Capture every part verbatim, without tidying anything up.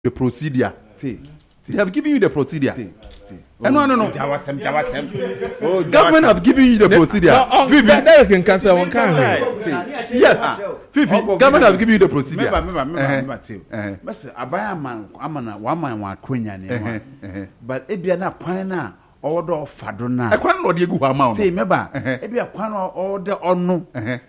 the procedure. They have given you the procedure. Oh, no, no, no. Jawasem, Jawasem. Oh, government have given you the procedure. Fifi, that can cancel one can. Yes, Fifi, government have given you the procedure. Remember, remember, remember, too. Mister Abaya man, I'm on one man, one queen, but it be an appointment. Order of Fadona. I can't know the good amount. Say, remember, if you are one order or no,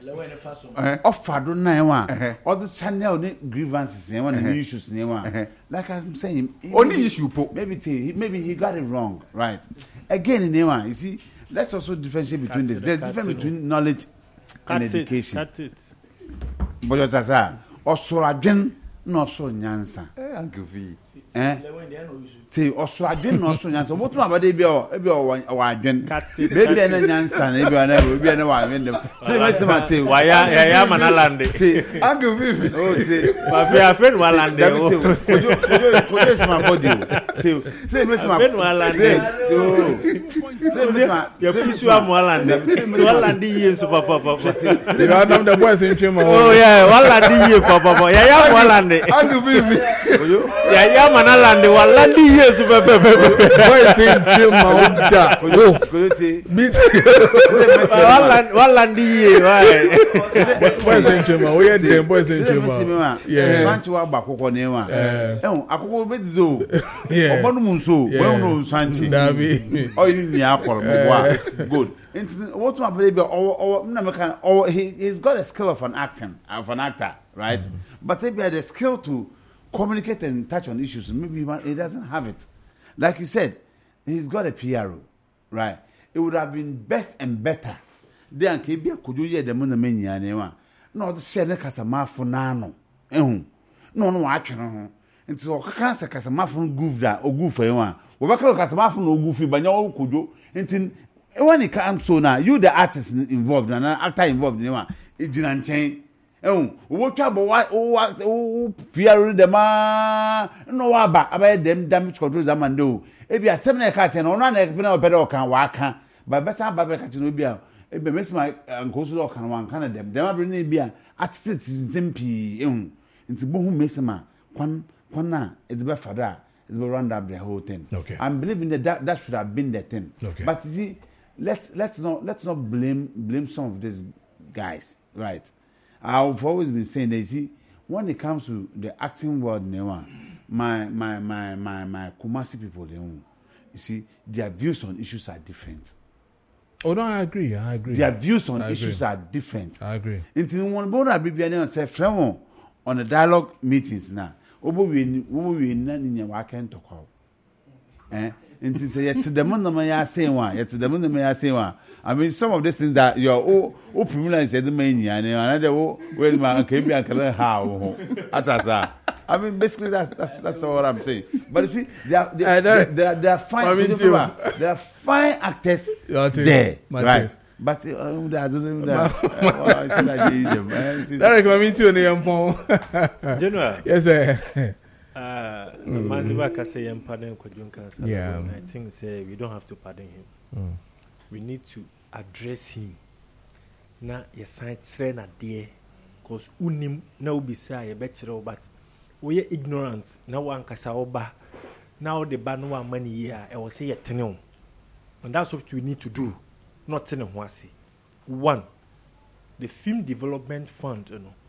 of Fadona, all the channel grievances, and the issues, like I'm saying, only issue, maybe maybe he got it wrong, right? Again, in Ewa, you see, let's also differentiate between this. There's difference between knowledge and education. Cut it. But as I say, also again, not so nyansa. Uncle V. Eh? Say also adwen no so nyansa what ma bade bi o e bi o wa adwen baby na nyansa na e bi na e bi na wa adwen dem say me say ma say wa ya ya ya manalande say Uncle Vivi oh say ma fi afren walande o kojo kojo kojo say my body say say me say ma afren walande so say me say ma ya pusu am walande walande yi so papa papa you are the boys in Chima oh yeah walande yi papa papa ya ya walande Uncle Vivi kojo ya ya manalande walande yes, Papa. Boy, say Chima Oda. Oh, koyote. Walland, Walland, yeah. Boy, say Chima. We are them. Boy, say Chima. Yeah. Sanchi wa bakoko newa. Eh, akoko bedizo. Yeah. Obonu munso. We no Sanchi. Dabi. Oh, you ni akol mo. Good. What my baby? Or na meka. Or he he's got a skill of an acting, of an actor, right? Mm-hmm. But maybe had a skill to communicate and touch on issues. Maybe he doesn't have it. Like you said, he's got a P R O, right? It would have been best and better. Then Kebia could you hear the money many anyway? No, the Shane Casamafo nano. Eh, no, no, actually, and so cancer Casamafo goof that or goof for one. Well, Casamafo no goofy, but no could you. And when it comes so now, you the artist involved and actor involved in one, it didn't change. Oh, what trouble? What? Oh, oh, fear the man. No, about about them damage control Zamando. If you are seven catch and on a better can walk, but better Babba Catinobia. If you miss my uncle can one kind of them. Them are bringing beer at six in Zimpi. Into Bohum Messima. One, one now, it's better for that. It's will round up the whole thing. Okay. I'm believing that, that that should have been the thing. Okay. But see, let's let's not let's not blame blame some of these guys, right? I've always been saying that, you see, when it comes to the acting world, my my my my my Kumasi people, they you see, their views on issues are different. Oh no, I agree. I agree. Their views on I issues agree. are different. I agree. Until one bona bibiane say friend on the dialogue meetings now. Obo we obo we na ninya wa kan tokwa. Eh? Until say yet the man na ya say one, yet the man na ya say one. I mean, some of these things that you're oh, oh, privilege said the main, and another oh, where's my can be and how. I mean, basically, that's that's that's what I'm saying. But you see, they are they are, they, they are, they are fine. I mean, they are fine actors there, right? But um, that doesn't that. Why should I give them? Derek, I mean, too, near phone. General, yes, sir. Uh, Manziba can say, "I'm pardon Kojunka." Yeah, I think say we don't have to pardon him. Mm. We need to address him. Na ye sign train na there, cause unim na ubi say ye betchero, but we are ignorant. Na one kasa oba. Now the ban one money here. I will say ye tenyon, and that's what we need to do. Not ten wasi. One, the film development fund, you know.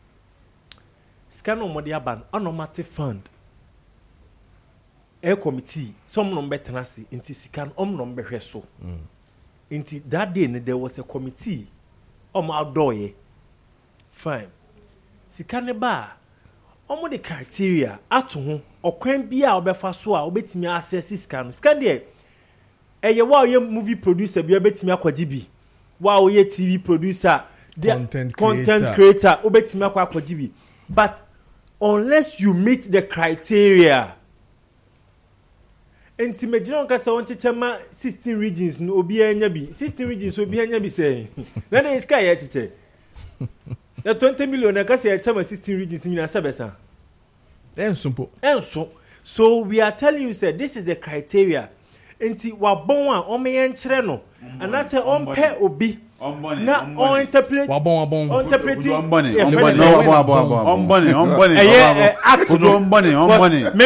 Scan on Modia ban anomatic fund. A committee, some number tenasi, inti sikan om number heso. Inti that day there was a committee om outdoor ye. Fine. Sikane ba omo the criteria ato ho okwan bia obefa so a obetimi access scan. Scan there. Eye wa ye movie producer bia obetimi akwaji bi. Wa ye T V producer, content, content creator obetimi akwaji bi. But unless you meet the criteria, and to imagine on kasa want to chama sixteen regions no obi anya bi sixteen regions obi anya bi say na na iska ya tete na twenty million na kasa ya chama sixteen regions ni na sabesa and simple and so so we are telling you say this is the criteria enti wa bon a o me yen kire no and I say on pay obi On money. na On on money. interpret Wabon, wabon. on interpret On money. Yeah, On friend money. say- No, abo abo abo. On money. On money. Eh, yeah, eh, act On no. money. On Because money. me